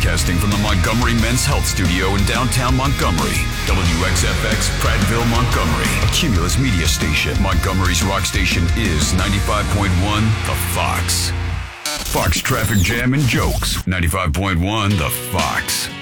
Broadcasting from the Montgomery Men's Health Studio in downtown Montgomery. WXFX, Prattville, Montgomery. A Cumulus media station. Montgomery's rock station is 95.1 The Fox. Fox Traffic Jam and Jokes. 95.1 The Fox.